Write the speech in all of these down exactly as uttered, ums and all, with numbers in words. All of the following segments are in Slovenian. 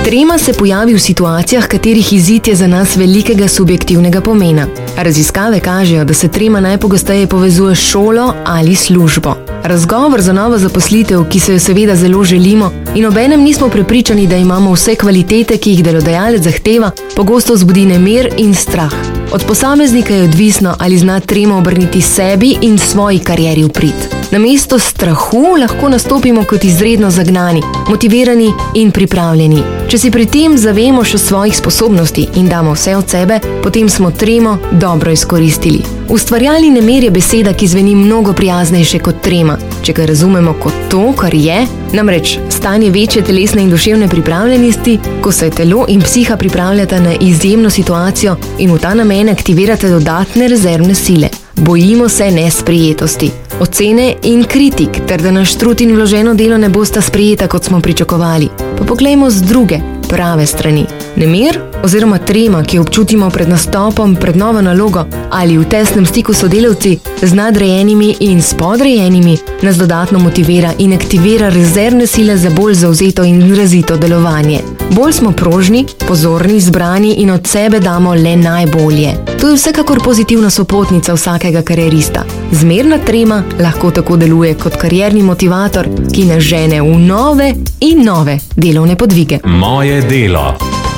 Trema se pojavi v situacijah, katerih izid je za nas velikega subjektivnega pomena. Raziskave kažejo, da se trema najpogosteje povezuje s šolo ali službo. Razgovor za novo zaposlitev, ki se jo seveda zelo želimo in obenem nismo prepričani, da imamo vse kvalitete, ki jih delodajalec zahteva, pogosto vzbudi nemir in strah. Od posameznika je odvisno, ali zna tremo obrniti sebi in svoji karieri v prid. Namesto strahu lahko nastopimo kot izredno zagnani, motivirani in pripravljeni. Če si pri tem zavemo še svojih sposobnosti in damo vse od sebe, potem smo tremo dobro izkoristili. Ustvarjalni nemir je beseda, ki zveni mnogo prijaznejše kot trema, če ga razumemo kot to, kar je, namreč stanje večje telesne in duševne pripravljenosti, ko se telo in psiha pripravljata na izjemno situacijo in v ta namen aktivirate dodatne rezervne sile. Bojimo se nesprejetosti, ocene in kritik, ter da naš trud in vloženo delo ne bosta sprejeta, kot smo pričakovali. Pa poglejmo z druge, prave strani. Nemir oziroma trema, ki jo občutimo pred nastopom, pred novo nalogo ali v tesnem stiku s sodelavci, z nadrejenimi in s podrejenimi, nas dodatno motivira in aktivira rezervne sile za bolj zavzeto in izrazito delovanje. Bolj smo prožni, pozorni, zbrani in od sebe damo le najbolje. To je vsekakor pozitivna sopotnica vsakega karierista. Zmerna trema lahko tako deluje kot karierni motivator, ki nas žene v nove in nove delovne podvige. Moje delo.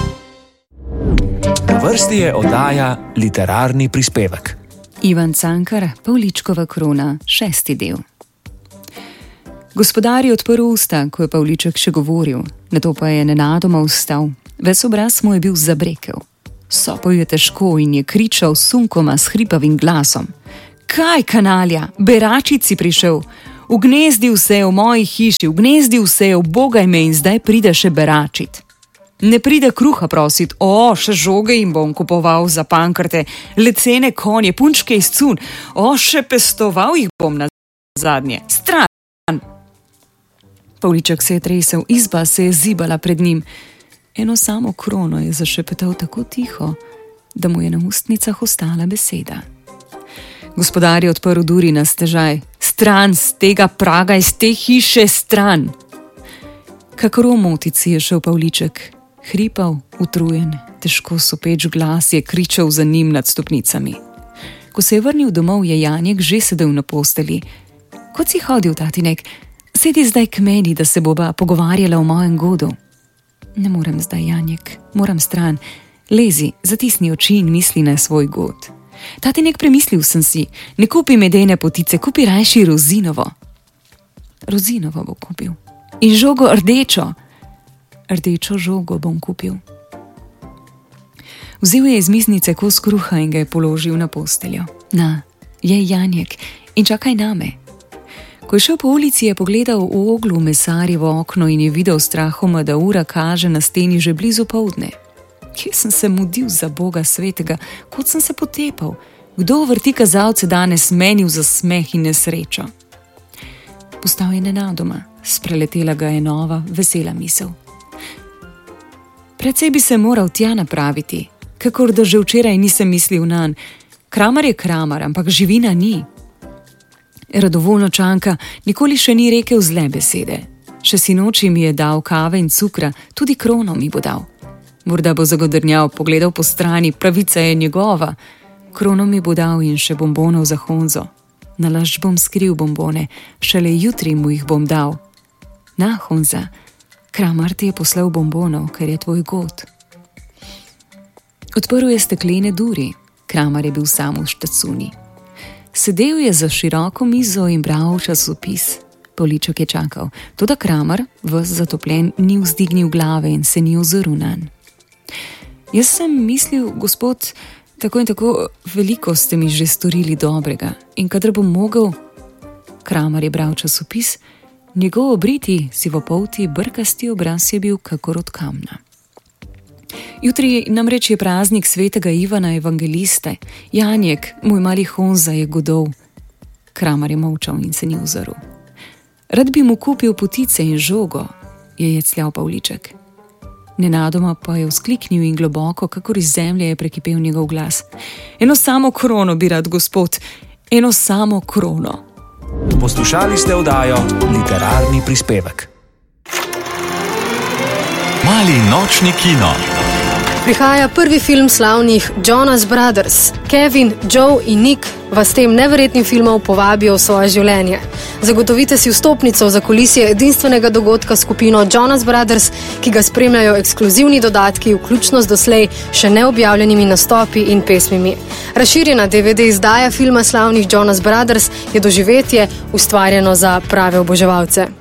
Na vrsti je oddaja Literarni prispevek. Ivan Cankar, Pavličkova krona, šesti del. Gospodar je odprl usta, ko je Pavliček še govoril, nato pa je nenadoma vstal. Ves obraz mu je bil zabrekel. Sopil je težko in je kričal sunkoma s hripavim glasom. Kaj, kanalja, beračic si prišel? Ugnezdil se je v moji hiši, ugnezdil se je v bogaj me in zdaj pride še beračit. Ne pride kruha prosit, o, še žoge jim bom kupoval za pankrte, lecene konje, punčke iz cun, o, še pestoval jih bom na zadnje. Stran! Pavliček se je tresel, izba se je zibala pred njim. Eno samo krono je zašepetal tako tiho, da mu je na ustnicah ostala beseda. Gospodar je odprl duri na stežaj. Stran z tega praga, iz te hiše, stran! Kakor v motici je šel Pavliček. Hripav, utrujen, težko sopeč glas je kričal za njim nad stopnicami. Ko se je vrnil domov, je Janjek že sedel na posteli. Kot si hodil, tatinek? Sedi zdaj k meni, da se bova pogovarjala o mojem godu. Ne morem zdaj, Janjek, moram stran. Lezi, zatisni oči in misli na svoj god. Tatinek, premislil sem si, ne kupi medene potice, kupi rajši rozinovo. Rozinovo bo kupil. In žogo rdečo. Rdečo žogo bom kupil. Vzel je iz miznice kos kruha in ga je položil na posteljo. Na, je Janjek in čakaj name. Ko je šel po ulici, je pogledal v oglu mesarjevo okno in je videl strahoma, da ura kaže na steni že blizu poldne. Kje sem se mudil za Boga svetega, kot sem se potepal? Kdo vrti kazalce danes meni v zasmeh in nesrečo? Postal je nenadoma, spreletela ga je nova, vesela misel. Precej bi se moral tja napraviti, kakor da že včeraj nisem mislil nanj. Kramar je kramar, ampak živina ni. Radovoljno Čanka nikoli še ni rekel zle besede. Še sinoči mi je dal kave in cukra, tudi krono mi bo dal. Morda bo zagodrnjal, pogledal po strani, pravica je njegova. Krono mi bo dal in še bombonov za Honzo. Nalašč bom skril bombone, šele jutri mu jih bom dal. Na, Honza, Kramar ti je poslal bombonov, ker je tvoj god. Odprl je steklene duri. Kramar je bil sam v štacuni. Sedel je za široko mizo in bral časopis. Pavliček je čakal, toda Kramar, ves zatopljen, ni vzdignil glave in se ni ozrl nanj. Jaz sem mislil, gospod, tako in tako veliko ste mi že storili dobrega in kadar bom mogel... Kramar je bral časopis, njegov obriti, sivopolti, brkasti obraz je bil kakor od kamna. Jutri namreč je praznik svetega Ivana Evangeliste. Janjek, moj mali Honza, je godov. Kramar je molčal in se ni ozrl. Rad bi mu kupil potice in žogo, je jecljal Pavliček. Nenadoma pa je vzkliknil in globoko, kakor iz zemlje je prekipel njegov glas. Eno samo krono bi rad, gospod, eno samo krono. Poslušali ste oddajo Literarni prispevek. Moje Mali nočni kino. Prihaja prvi film slavnih Jonas Brothers. Kevin, Joe in Nick vas tem neverjetnim filmom povabijo v svoje življenje. Zagotovite si vstopnico za kulisje edinstvenega dogodka skupino Jonas Brothers, ki ga spremljajo ekskluzivni dodatki, vključno z doslej še neobjavljenimi nastopi in pesmimi. Razširjena D V D izdaja filma slavnih Jonas Brothers je doživetje, ustvarjeno za prave oboževalce.